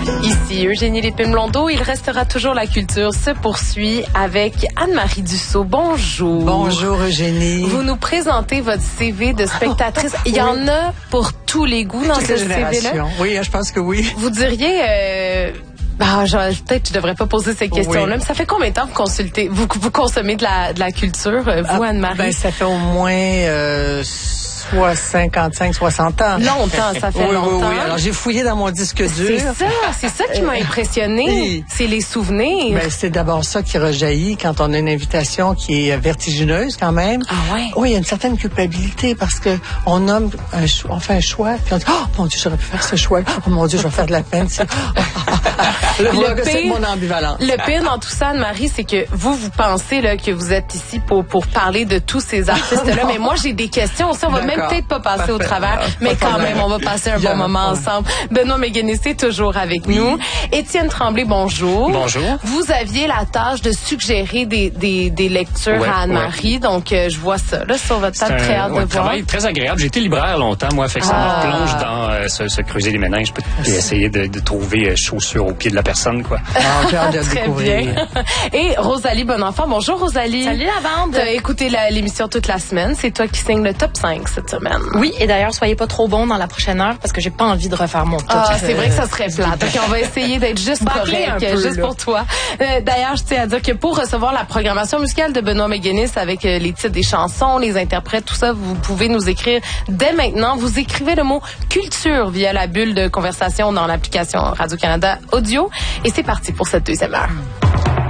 Ici Eugénie Lépine-Blondeau. Il restera toujours la culture se poursuit avec Anne-Marie Dussault. Bonjour. Bonjour Eugénie. Vous nous présentez votre CV de spectatrice. Il y en a pour tous les goûts dans ce CV-là. Oui, je pense que oui. Vous diriez... peut-être que je devrais pas poser ces questions-là, mais ça fait combien de temps vous consommez de la culture, vous, Anne-Marie? Ça fait au moins 55, 60 ans. Longtemps, ça fait longtemps. Oui. Alors, j'ai fouillé dans mon disque dur. C'est ça qui m'a impressionné. C'est les souvenirs. C'est d'abord ça qui rejaillit quand on a une invitation qui est vertigineuse quand même. Ah ouais? Oui, il y a une certaine culpabilité parce que on fait un choix, puis on dit, oh mon Dieu, j'aurais pu faire ce choix. Oh mon Dieu, je vais faire de la peine. C'est mon ambivalence. Le pire dans tout ça, Anne-Marie, c'est que vous pensez là, que vous êtes ici pour parler de tous ces artistes-là. Mais moi, j'ai des questions aussi. On va même peut-être pas passer au travers, mais quand même, on va passer un bon moment ensemble. Benoît Méganissé est toujours avec nous. Étienne Tremblay, bonjour. Bonjour. Vous aviez la tâche de suggérer des lectures à Anne-Marie, donc je vois ça là, sur votre table, très hâte de voir. C'est un travail très agréable. J'ai été libraire longtemps, moi, fait que ça me plonge dans se creuser les méninges et essayer de trouver chaussures au pied de la personne, quoi. J'ai hâte de très découvrir. Bien. Et Rosalie Bonenfant, bonjour Rosalie. Salut la bande. T'as écouté l'émission toute la semaine, c'est toi qui signes le top 5 cette semaine. Oui, et d'ailleurs, soyez pas trop bons dans la prochaine heure parce que j'ai pas envie de refaire mon top. C'est vrai que ça serait plate. Donc, on va essayer d'être juste correct, juste pour toi. D'ailleurs, je tiens à dire que pour recevoir la programmation musicale de Benoît Méganissé avec les titres des chansons, les interprètes, tout ça, vous pouvez nous écrire dès maintenant. Vous écrivez le mot culture via la bulle de conversation dans l'application Radio-Canada Audio. Et c'est parti pour cette deuxième heure.